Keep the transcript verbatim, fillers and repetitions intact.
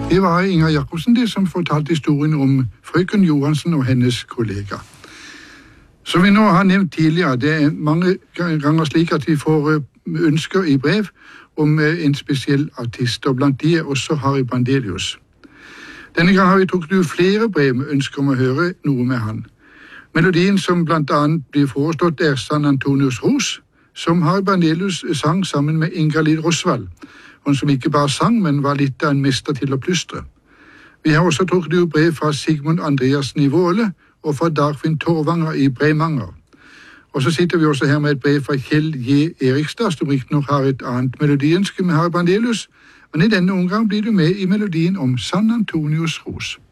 Det var Inger Jacobsen det som fortalte historien om frøken Johansen og hennes kollega. Som vi nå har nevnt tidligere, det er mange ganger slik at vi får ønsker i brev om en spesiell artist, og blant de er også Harry Brandelius. Denne gang har vi trukket ut flere brev med ønsker om å høre noe med han. Melodien som blant annet blir foreslått er San Antonius Ros, som Harry Brandelius sang sammen med Ingalill Rosvall, og som ikke bare sang, men var litt av en mester til å plystre. Vi har også trukket ut brev fra Sigmund Andreasen i Våle, og fra Dagfinn Torvanger i Bremanger. Og så sitter vi også her med et brev fra Kjell J. Erikstad, som riktignok har et annet melodiønske med Harry Brandelius, men i denne omgang blir du med i melodien om San Antonius Ros.